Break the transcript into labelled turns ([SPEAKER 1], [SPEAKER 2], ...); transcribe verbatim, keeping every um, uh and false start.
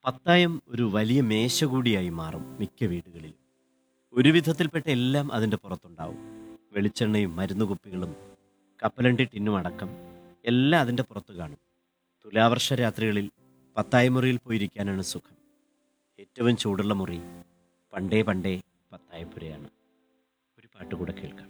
[SPEAKER 1] പത്തായം ഒരു വലിയ മേശ കൂടിയായി മാറും മിക്ക വീടുകളിലും. ഒരു വിധത്തിൽപ്പെട്ട എല്ലാം അതിൻ്റെ പുറത്തുണ്ടാവും. വെളിച്ചെണ്ണയും മരുന്നുകുപ്പികളും കപ്പലണ്ടി ടിന്നും അടക്കം എല്ലാം അതിൻ്റെ പുറത്ത് കാണും. തുലാവർഷ രാത്രികളിൽ പത്തായ മുറിയിൽ പോയിരിക്കാനാണ് സുഖം. ഏറ്റവും ചൂടുള്ള മുറി പണ്ടേ പണ്ടേ പത്തായപ്പുരയാണ്. ഒരു പാട്ട് കൂടെ കേൾക്കാം.